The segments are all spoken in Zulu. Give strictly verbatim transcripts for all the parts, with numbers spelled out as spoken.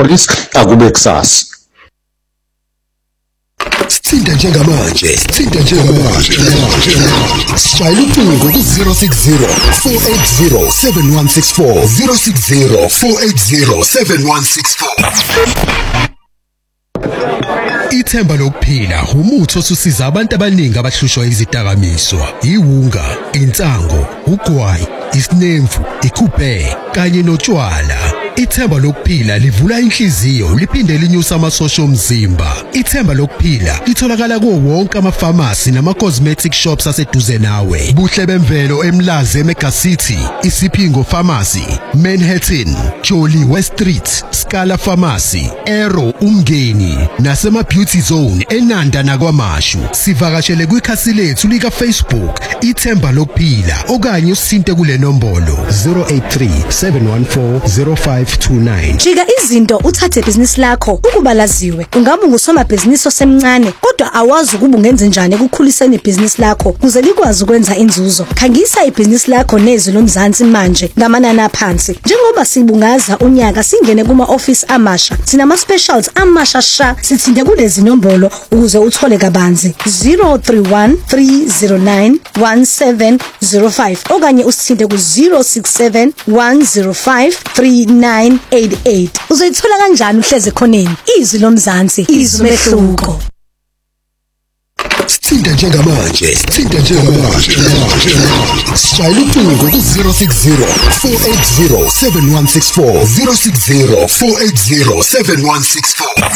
police akube kusasa. Sithinta njengamanje, sithinta njengamanje. Shayela ucingo ku zero six zero four eight zero seven one six four zero six zero four eight zero seven one six four. Ithemba lokuphila umuthi osusiza abantu abaningi abahlushwa izidakamizwa, iwunga, insango, ugwayi, isinemfu, ikuphe kanye notshwala. Ithemba lokuphila livula inhliziyo liphinde linyusa amasosha omzimba. Ithemba lokuphila litholakala kuwo wonke ama-pharmacy nama-cosmetic shops aseduze nawe. Buhle bemvelo eMlazi eMega City, Isipingo Pharmacy, Manhattan, Jolly West Street, Scala Pharmacy, Arrow Umngeni nasema Beauty Zone eNanda nakwaMashu. Sivakashele kwikhasi lethu lika Facebook Ithemba lokuphila okanye usinte kule nombolo zero eight three seven one four zero five two nine. Jika izinto uthathe business lakho ukuba laziwe. Ungabe ngusoma business osemncane kodwa awazi ukuba ungenze njani ukukhuliseni business lakho kuze likwazi ukwenza inzuzo. Khangisa ibusiness lakho nezwi lomzansi manje ngamanani aphansi. Njengoba sibungaza unyaka singene kuma office amasha. Sinama specials amasha sha sithinde kulezi nombolo ukuze uthole kabanzi zero three one three zero nine one seven zero five okanye usithinde ku zero six seven one zero five three nine eight eight. Uzoyithola kanjani uhleze khoneni? Izwi lomzansi, izwi mehluko. Sithinta njengamanje, sithinta njengamanje. Shayela ucingo ku zero six zero four eight zero seven one six four zero six zero four eight zero seven one six four.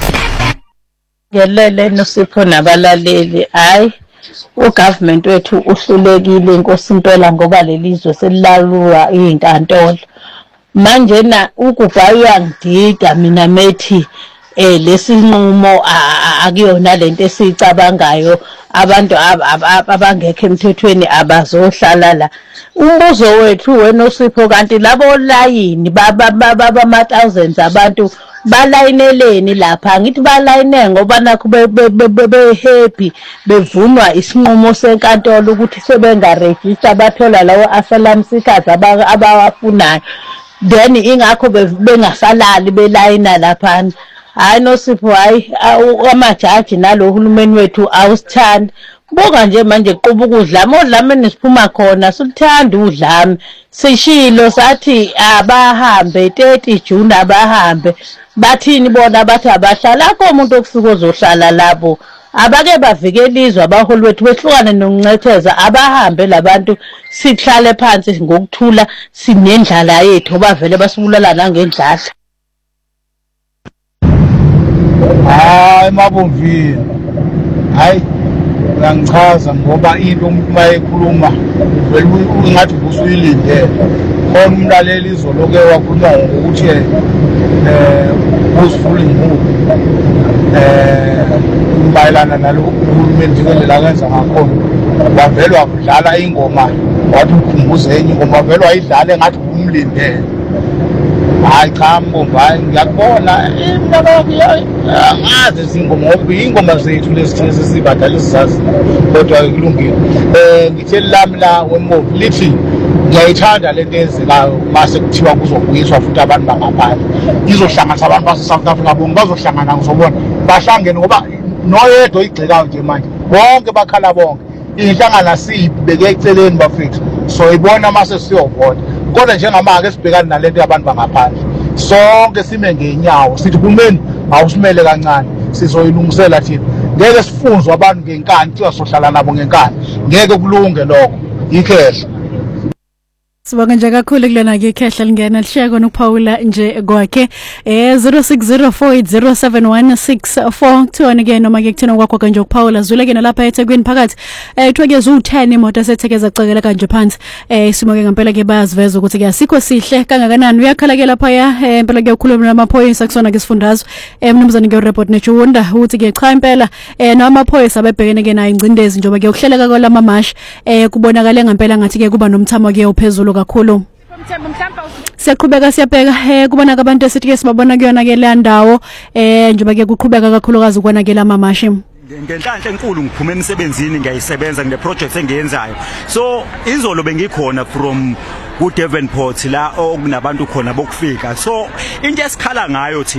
Ngelele nosipho nabalaleli, hayi ugovernment wethu uhlulekile inkosi impela ngoba lelizwe selilalwa izinkantolo. Manje na ukubhaywa ngidida mina methi eh lesinqumo akuyona lento esicabangayo abantu abangekho emthethweni abazohlala la. Umbuzo wethu wena uSipho kanti labo line baba baba thousands abantu balayineleni lapha ngithi balayine ngoba nakho be happy bevunwa isinqumo senkantolo ukuthi sebenga register bathola lawo asylum seekers abawafunayo. Then ingakho bengasalali belayina lapha. Hayi noSipho, hayi amajaji nalo hulumeni wethu awusithandi. Kubuka nje manje quba ukudlama odlameni siphuma khona sikuthanda udlame. Sishilo sathi abahambe thirty June abahambe. Bathini bona bathi abahlala akho umuntu okusuka ozohlala labo. Abake bavikelizwa abaholi wethu behlukane nokuncetheza abahambe labantu sihlale phansi ngokuthula sinendlala yethu bavele basibulala nangendlala. Hayi mabomvini, hayi ngichaza ngoba into umuntu mayekhuluma vele ungathi usuyilindele. Khona umlaleli izoloke wakhuluma ngokuthi eh usifule ngoku eh bayilana nalo uhulumeni njengendlela akenza ngakhona. Bavele wakudlala ingoma wathi ukhumbuze enye ingoma vele wayidlala engathi umlindele. Hayi cha mbomba ngiyakubona ngazi izingoma ngoba ingoma zethu lezi thina sesibadala sizazi kodwa kulungile. Eh ngitheli lami la wembovu lithi ngiyayithanda lento ezikayo mase kuthiwa kuzobuyiswa futhi abantu bangaphandle. Izohlanganisa abantu base South Africa bonke bazohlangana ngizobona bahlangene ngoba noyedwa igxikayo nje manje bonke bakhala bonke. Inhlangana sibeke eceleni bafethu so ibona mase siyovota. Kodwa njengamanje esibhekana nalento yabantu bangaphandle sonke sime ngenyawo sithi kumeni awusimele kancane sizoyilungisela thina. Ngeke sifunzwe abantu ngenkani kuthiwa sohlala nabo ngenkani. Ngeke kulunge lokho ikhehla. Sibonga nje kakhulu kulena ke ikhehla lingena lishiya kona ukuphawula nje kwakhe eh zero six zero four eight zero seven one six four kuthona ke noma ke kuthina kwakho kanje ukuphawula zweleke nalapha eThekwini phakathi eh kuthiwa ke zu ten imoto esethekeza cekela kanje phansi eh isimo ke ngempela ke bayaziveza ukuthi ke asikho sihle kangakanani uyakhalakela lapha ya impela ke ukhuluma namaphoyisa kusona ke sifundazwe eh mnumzane ke report nechunda uthi ke cha impela eh namaphoyisa abebhekene ke nayo ingcindezi njengoba ke ukuhleleka kwalama mash eh kubonakala ngempela ngathi ke kuba nomthamo ke uphezulu kakhulu. Siyaqhubeka siyabheka eh kubona abantu esithi ke sibabona kuyona ke le ndawo eh njengoba ke kuqhubeka kakhulukazi ukwanakela amamashi. Ngenhlanhla enkulu ngiphume emsebenzini ngiyayisebenza ngine project engiyenzayo. So izolo bengikhona from ku Devonport la okunabantu khona bokufika. So into esikhala ngayo